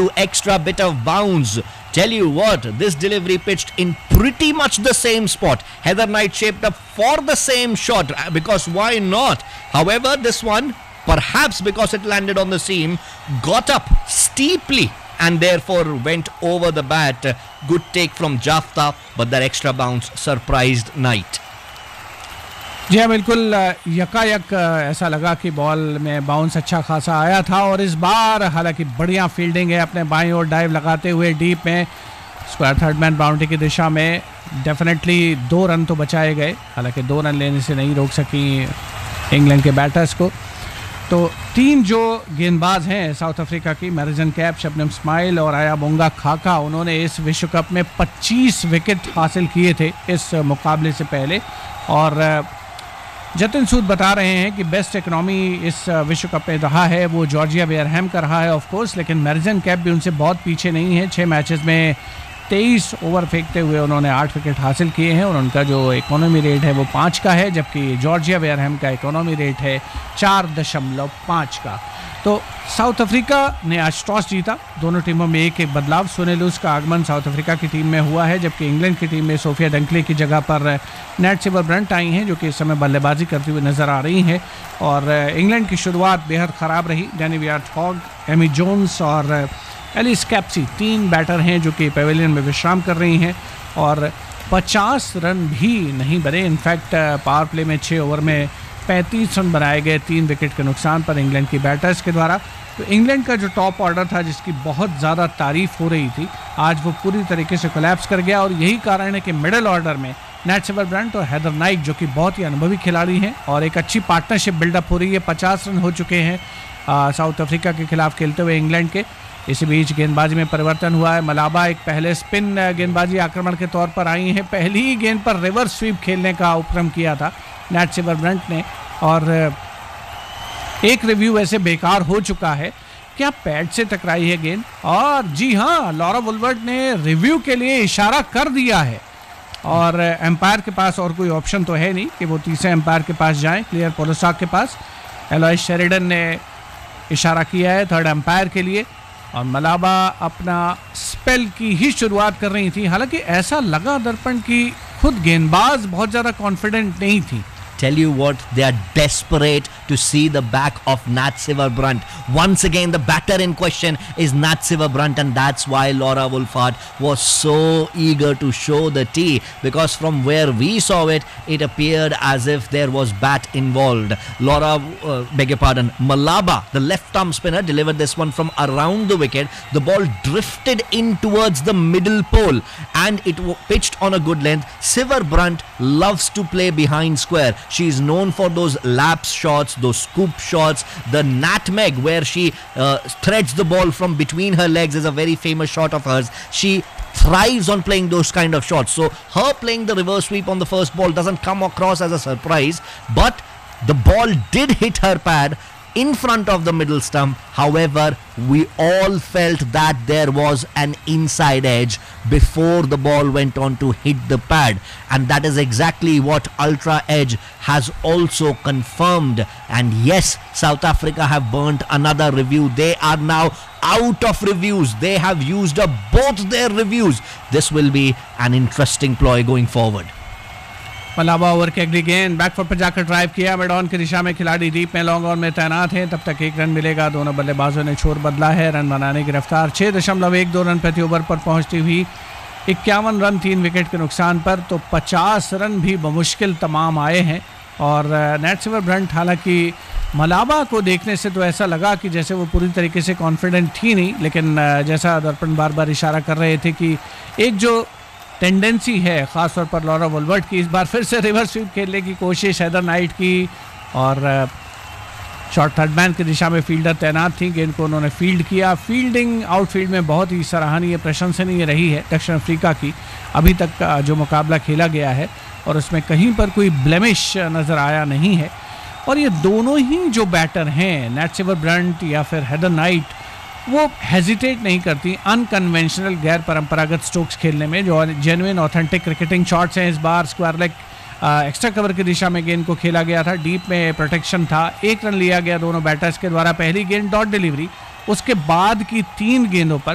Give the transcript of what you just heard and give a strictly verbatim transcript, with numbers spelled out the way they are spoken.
into extra bit of bounds. Tell you what, this delivery pitched in pretty much the same spot. Heather Knight shaped up for the same shot because why not? However, this one, perhaps because it landed on the seam, got up steeply and therefore went over the bat. Good take from Jafta, but that extra bounce surprised Knight. जी हाँ, बिल्कुल यकायक ऐसा लगा कि ball में bounce अच्छा खासा आया था और इस बार हालांकि बढ़िया फील्डिंग है, अपने बाईं ओर डाइव लगाते हुए डीप में स्क्वायर थर्ड मैन बाउंड्री की दिशा में डेफिनेटली दो रन तो बचाए गए, हालांकि दो रन लेने से नहीं रोक सकी इंग्लैंड के बैटर्स को। तो तीन जो गेंदबाज हैं साउथ अफ्रीका की, मैरिजन कैप, शबनम स्माइल और आया बोंगा खाका, उन्होंने इस विश्व कप में पच्चीस विकेट हासिल किए थे इस मुकाबले से पहले। और जतिन सूद बता रहे हैं कि बेस्ट इकनॉमी इस विश्व कप में रहा है वो जॉर्जिया बेयरहैम का रहा है ऑफ कोर्स, लेकिन मैरिजन कैप भी उनसे बहुत पीछे नहीं है। छः मैचेस में तेईस ओवर फेंकते हुए उन्होंने आठ विकेट हासिल किए हैं और उनका जो इकोनॉमी रेट है वो पाँच का है, जबकि जॉर्जिया बेयरहैम का इकोनॉमी रेट है चार दशमलव पाँच का। तो साउथ अफ्रीका ने आज टॉस जीता, दोनों टीमों में एक एक बदलाव। सोने लूस का आगमन साउथ अफ्रीका की टीम में हुआ है, जबकि इंग्लैंड की टीम में सोफिया डंकले की जगह पर नेट सिमरब्रंट आई हैं, जो कि इस समय बल्लेबाजी करती हुई नजर आ रही हैं। और इंग्लैंड की शुरुआत बेहद ख़राब रही। डैनी वियर्ट-हॉग, एमी जोन्स और एलिस कैप्सी तीन बैटर हैं जो कि पेविलियन में विश्राम कर रही हैं और पचास रन भी नहीं बने। इनफैक्ट पावर प्ले में छः ओवर में पैंतीस रन बनाए गए, तीन विकेट के नुकसान पर इंग्लैंड की बैटर्स के द्वारा। तो इंग्लैंड का जो टॉप ऑर्डर था जिसकी बहुत ज़्यादा तारीफ हो रही थी, आज वो पूरी तरीके से कोलैप्स कर गया और यही कारण है कि मिडिल ऑर्डर में नेट सिमरब्रंट और हेदर नाइट, जो कि बहुत ही अनुभवी खिलाड़ी हैं और एक अच्छी पार्टनरशिप बिल्डअप हो रही है। पचास रन हो चुके हैं आ, साउथ अफ्रीका के खिलाफ खेलते हुए इंग्लैंड के। इसी बीच गेंदबाजी में परिवर्तन हुआ है। मलाबा एक पहले स्पिन गेंदबाजी आक्रमण के तौर पर आई हैं, पहली ही गेंद पर रिवर्स स्वीप खेलने का उपक्रम किया था नेट सिमरब्रंट ने और एक रिव्यू ऐसे बेकार हो चुका है, क्या पैड से टकराई है गेंद? और जी हाँ, लॉरा वुलवर्ट ने रिव्यू के लिए इशारा कर दिया है और एम्पायर के पास और कोई ऑप्शन तो है नहीं कि वो तीसरे एम्पायर के पास जाएं, क्लियर पोलोसाक के पास। एलॉय शेरिडन ने इशारा किया है थर्ड एम्पायर के लिए और मलाबा अपना स्पेल की ही शुरुआत कर रही थी। हालांकि ऐसा लगा दर्पण की खुद गेंदबाज बहुत ज़्यादा कॉन्फिडेंट नहीं थी। Tell you what, they are desperate to see the back of Nat Siverbrandt. Once again, the batter in question is Nat Siverbrandt, and that's why Laura Wolfhard was so eager to show the tee, because from where we saw it, it appeared as if there was bat involved. Laura, uh, beg your pardon, Malaba, the left-arm spinner, delivered this one from around the wicket. The ball drifted in towards the middle pole, and it w- pitched on a good length. Siverbrandt loves to play behind square. She is known for those lapse shots, those scoop shots. The nutmeg, where she uh, threads the ball from between her legs, is a very famous shot of hers. She thrives on playing those kind of shots. So her playing the reverse sweep on the first ball doesn't come across as a surprise, but the ball did hit her pad in front of the middle stump. However, we all felt that there was an inside edge before the ball went on to hit the pad, and that is exactly what Ultra Edge has also confirmed. And yes, South Africa have burnt another review. They are now out of reviews. They have used up both their reviews. This will be an interesting ploy going forward. मलाबा over के अगली गेंद back foot पर जाकर drive किया, mid on की दिशा में खिलाड़ी deep में लॉन्ग ऑन में तैनात हैं, तब तक एक रन मिलेगा। दोनों बल्लेबाजों ने छोर बदला है, रन बनाने की रफ्तार छः दशमलव एक दो रन प्रति ओवर पर पहुंचती हुई इक्यावन रन तीन विकेट के नुकसान पर। तो पचास रन भी बमुश्किल तमाम आए हैं और नेट सिमरब्रंट, हालांकि मलाबा को देखने से तो ऐसा लगा कि जैसे वो पूरी तरीके से कॉन्फिडेंट थी नहीं, लेकिन जैसा दर्पण बार बार इशारा कर रहे थे कि एक जो टेंडेंसी है ख़ासतौर पर लॉरा वुलवर्ट की, इस बार फिर से रिवर्स स्वीप खेलने की कोशिश हेदर नाइट की और शॉर्ट थर्ड मैन की दिशा में फील्डर तैनात थी, गेंद को उन्होंने फील्ड किया। फील्डिंग आउटफील्ड में बहुत ही सराहनीय प्रशंसनीय रही है दक्षिण अफ्रीका की अभी तक का जो मुकाबला खेला गया है, और उसमें कहीं पर कोई ब्लेमिश नज़र आया नहीं है। और ये दोनों ही जो बैटर हैं, नेट सिमरब्रंट या फिर हेदर नाइट, वो हेजिटेट नहीं करती अनकन्वेंशनल गैर परंपरागत स्ट्रोक्स खेलने में। जो जेन्युइन ऑथेंटिक क्रिकेटिंग शॉट्स हैं, इस bar square leg extra cover की दिशा में गेंद को खेला गया था, डीप में प्रोटेक्शन था, एक रन लिया गया दोनों बैटर्स के द्वारा। पहली गेंद डॉट डिलीवरी, उसके बाद की तीन गेंदों पर